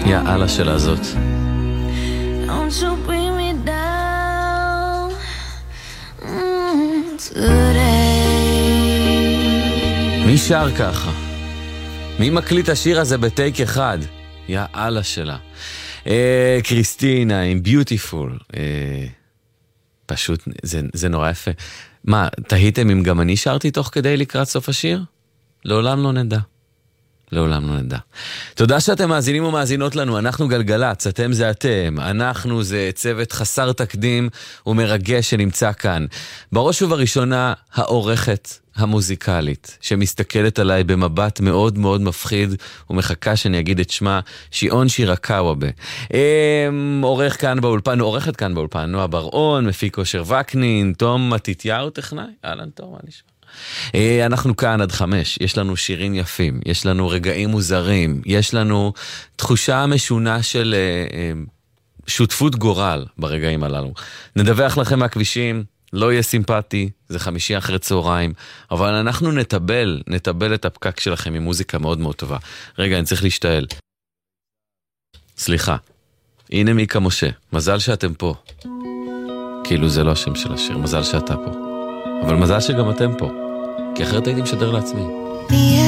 יא אללה של הזאת. Don't you bring me down today. מי שר ככה? מי מקליט השיר הזה בטייק אחד? יא אללה שלה. קריסטינה עם ביוטיפול. פשוט, זה נורא יפה. מה, תהיתם אם גם אני שרתי תוך כדי לקראת סוף השיר? לעולם לא נדע. לעולם לא נדע. תודה שאתם מאזינים ומאזינות לנו. אנחנו גלגלץ, אתם זה אתם. אנחנו זה צוות חסר תקדים ומרגש שנמצא כאן. בראש ובראשונה, העורכת המוזיקלית, שמסתכלת עליי במבט מאוד מאוד מפחיד, ומחכה שאני אגיד את שמה, שיעון שירקאווה. עורכת כאן באולפן, נועה בר-און, מפיק אושר וקנין, תום מתתיהו טכנאי. אהלן תום, מה נשמע? אנחנו כאן עד 5, יש לנו שירים יפים, יש לנו רגעים מוזרים, יש לנו תחושה משונה של שותפות גורל ברגעים הללו. נדווח לכם מהכבישים, לא יהיה סימפטי, זה 5 אחרי צהריים, אבל אנחנו נטבל את הפקק שלכם עם מוזיקה מאוד מאוד טובה. רגע, אני צריך להשתעל. סליחה, הנה מיקה משה, מזל שאתם פה. כאילו זה לא השם של השיר, מזל שאתה פה. אבל מזל שגם אתם פה, כי אחרת הייתי משדר לעצמי.